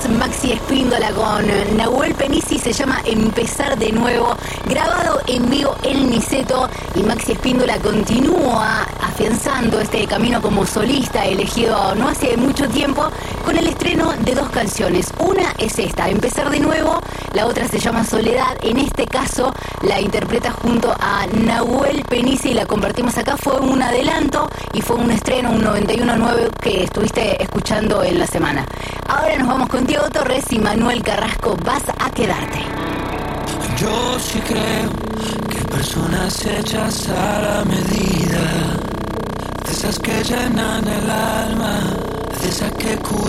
Maxi Espíndola con Nahuel Penisi, se llama Empezar de Nuevo, grabado en vivo en Niceto, y Maxi Espíndola continúa afianzando este camino como solista, elegido no hace mucho tiempo, con el estreno de 2 canciones. Una es esta, Empezar de Nuevo, la otra se llama Soledad. En este caso la interpreta junto a Nahuel Penisi y la compartimos acá. Fue un adelanto y fue un estreno, un 91.9 que estuviste escuchando en la semana. Ahora nos vamos con Diego Torres y Manuel Carrasco, Vas a Quedarte. Yo sí creo que personas hechas a la medida, de esas que llenan el alma, de esas que curan.